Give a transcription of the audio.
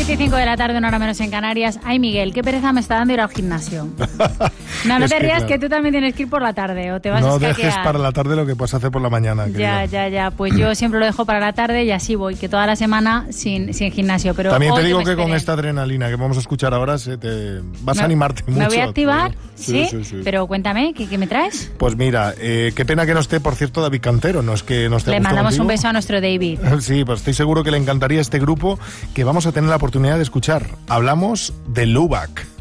7:25 de la tarde, una hora menos en Canarias. Ay, Miguel, qué pereza me está dando ir al gimnasio. No te rías, claro, que tú también tienes que ir por la tarde o te vas a escaquear. No dejes para la tarde lo que puedes hacer por la mañana. Ya. Pues yo siempre lo dejo para la tarde y así voy, que toda la semana sin gimnasio. Pero también te digo que con esta adrenalina que vamos a escuchar ahora vas a animarte mucho. ¿Me voy a activar? Sí. Pero cuéntame, ¿qué me traes? Pues mira, qué pena que no esté, por cierto, David Cantero. No es que no esté. Le mandamos contigo un beso a nuestro David. Sí, pues estoy seguro que le encantaría este grupo que vamos a tener la oportunidad de escuchar. Hablamos de Lubac.